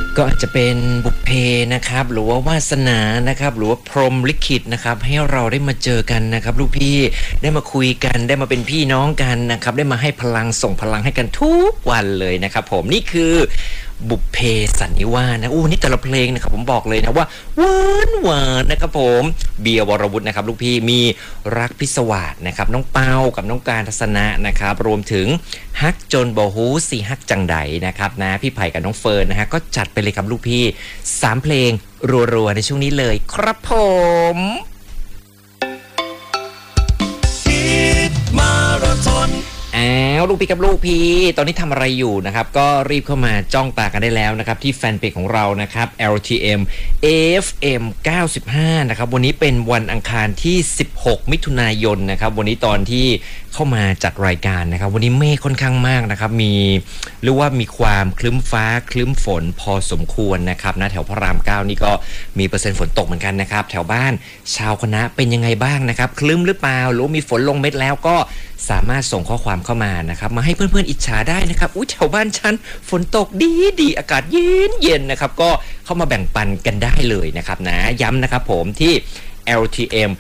ก็อาจจะเป็นบุพเพนะครับหรือว่าวาสนานะครับหรือว่าพรหมลิขิตนะครับให้เราได้มาเจอกันนะครับลูกพี่ได้มาคุยกันได้มาเป็นพี่น้องกันนะครับได้มาให้พลังส่งพลังให้กันทุกวันเลยนะครับผมนี่คือบุพเพสันนิวาสนะนี่แต่ละเพลงนะครับผมบอกเลยนะว่าหวานนะครับผมเบียร์วรวุฒินะครับลูกพี่มีรักพิศวาสนะครับน้องเปากับน้องการทัศนะนะครับรวมถึงฮักจนบ่ฮู้สิฮักจังใดนะครับนะพี่ไผ่กับน้องเฟิร์นนะฮะก็จัดไปเลยครับลูกพี่3เพลงรัวๆในช่วงนี้เลยครับผมมาราธอนลูกพี่กับลูกพี่ตอนนี้ทำอะไรอยู่นะครับก็รีบเข้ามาจ้องตากันได้แล้วนะครับที่แฟนเพจของเรานะครับ LTM FM 95นะครับวันนี้เป็นวันอังคารที่16มิถุนายนนะครับวันนี้ตอนที่เข้ามาจัดรายการนะครับวันนี้เมฆค่อนข้างมากนะครับมีหรือว่ามีความคลึ้มฟ้าคลึ้มฝนพอสมควรนะครับนะแถวพระราม9นี่ก็มีเปอร์เซ็นต์ฝนตกเหมือนกันนะครับแถวบ้านชาวคณะเป็นยังไงบ้างนะครับคลึ้มหรือเปล่าหรือมีฝนลงเม็ดแล้วก็สามารถส่งข้อความเข้ามานะครับมาให้เพื่อนๆอิจฉาได้นะครับแถวบ้านฉันฝนตกดีอากาศเย็นนะครับก็เข้ามาแบ่งปันกันได้เลยนะครับนะย้ำนะครับผมที่ LTM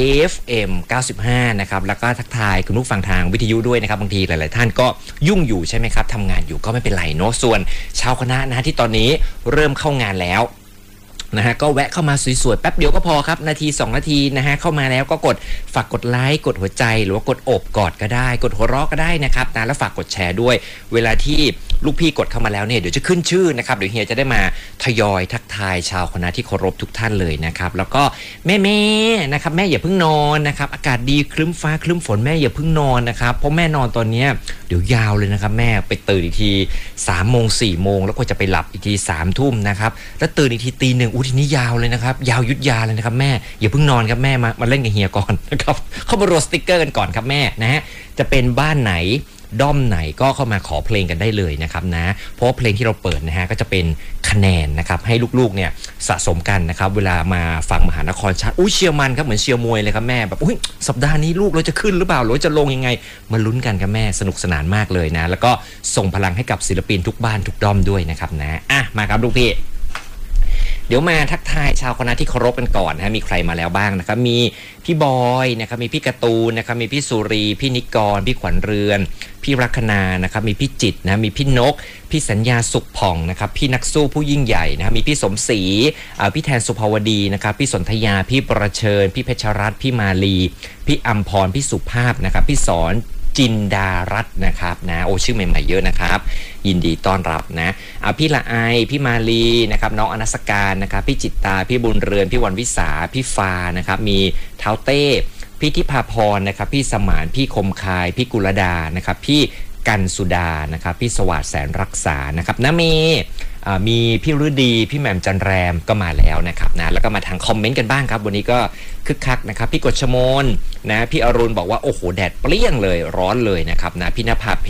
FM 95นะครับแล้วก็ทักทายคุณผู้ฟังทางวิทยุด้วยนะครับบางทีหลายๆท่านก็ยุ่งอยู่ใช่ไหมครับทำงานอยู่ก็ไม่เป็นไรเนาะส่วนชาวคณะนะที่ตอนนี้เริ่มเข้างานแล้วนะฮะก็แวะเข้ามาสวยๆแป๊บเดียวก็พอครับนาที2นาทีนะฮะเข้ามาแล้วก็ฝากกดไลค์กดหัวใจหรือว่ากดอบกอดก็ได้กดหัวเราะก็ได้นะครับนะแล้วฝากกดแชร์ด้วยเวลาที่ลูกพี่กดเข้ามาแล้วเนี่ยเดี๋ยวจะขึ้นชื่อนะครับเดี๋ยวเฮียจะได้มาทยอยทักทายชาวคณะที่เคารพทุกท่านเลยนะครับแล้วก็แม่นะครับแม่อย่าเพิ่งนอนนะครับอากาศดีครึ้มฟ้าครึ้มฝนแม่อย่าเพิ่งนอนนะครับเพราะแม่นอนตอนนี้เดี๋ยวยาวเลยนะครับแม่ไปตื่นอีกที3 โมง 4 โมงแล้วก็จะไปหลับอีกที3 ทุ่มนะครับแล้วตื่นอีกทีตี 1ทีนี้ยาวเลยนะครับยาวยุดยาเลยนะครับแม่อย่าเพิ่งนอนครับแม่มาเล่นกับเฮียก่อนนะครับเข้ามาโรสติ๊กเกอร์กันก่อนครับแม่นะฮะจะเป็นบ้านไหนด้อมไหนก็เข้ามาขอเพลงกันได้เลยนะครับนะเพราะเพลงที่เราเปิดนะฮะก็จะเป็นคะแนนนะครับให้ลูกๆเนี่ยสะสมกันนะครับเวลามาฟังมหานครชาติเชียร์มันครับเหมือนเชียร์มวยเลยครับแม่แบบสัปดาห์นี้ลูกเราจะขึ้นหรือเปล่าหรือจะลงยังไงมาลุ้นกันครับแม่สนุกสนานมากเลยนะแล้วก็ส่งพลังให้กับศิลปินทุกบ้านทุกด้อมด้วยนะครับนะมาครับลูกพี่เดี๋ยวมาทักทายชาวคณะที่เคารพกันก่อนนะมีใครมาแล้วบ้างนะครับมีพี่บอยนะครับมีพี่การ์ตูนนะครับมีพี่สุรีพี่นิกรพี่ขวัญเรือนพี่ลัคนานะครับมีพี่จิตนะมีพี่นกพี่สัญญาสุขผ่องนะครับพี่นักสู้ผู้ยิ่งใหญ่นะครับมีพี่สมศรีพี่แทนสุภาวดีนะครับพี่สนธยาพี่ประเชิญพี่เพชรรัตน์พี่มาลีพี่อัมพรพี่สุภาพนะครับพี่สอนจินดารัตน์นะครับนะชื่อใหม่ๆเยอะนะครับยินดีต้อนรับนะพี่ละไอพี่มาลีนะครับน้องอนัสการนะครับพี่จิตตาพี่บุญเรือนพี่วันวิสาพี่ฟ้านะครับมีเท้าเต้พี่ทิพาพรนะครับพี่สมานพี่คมคายพี่กุลดานะครับพี่กันสุดานะครับพี่สวัสดิ์แสนรักษานะครับนะมีพี่ฤดีพี่แหม่มจันแรมก็มาแล้วนะครับนะแล้วก็มาทางคอมเมนต์กันบ้างครับวันนี้ก็คึกคักนะครับพี่กฤษมนนะพี่อรุณบอกว่าโอ้โหแดดเปรี้ยงเลยร้อนเลยนะครับนะพี่ณภา